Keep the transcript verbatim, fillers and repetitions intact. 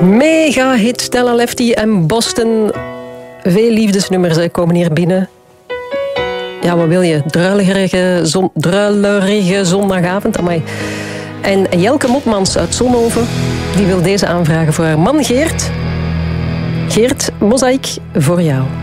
Mega hit, Stella Lefty en Boston. Veel liefdesnummers komen hier binnen. Ja, wat wil je? Druilerige, zon, druilerige zondagavond. Amai. En Jelke Motmans uit Zonhoven, die wil deze aanvragen voor haar man Geert. Geert, Mozaïek voor jou.